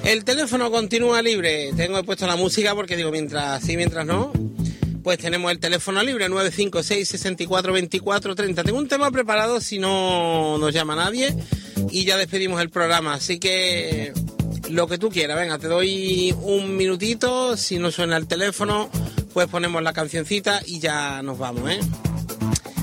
El teléfono continúa libre. Tengo puesto la música porque digo, mientras sí, mientras no. Pues tenemos el teléfono libre, 956 64 24 30. Tengo un tema preparado si no nos llama nadie y ya despedimos el programa. Así que lo que tú quieras, venga, te doy un minutito. Si no suena el teléfono, pues ponemos la cancioncita y ya nos vamos, ¿eh?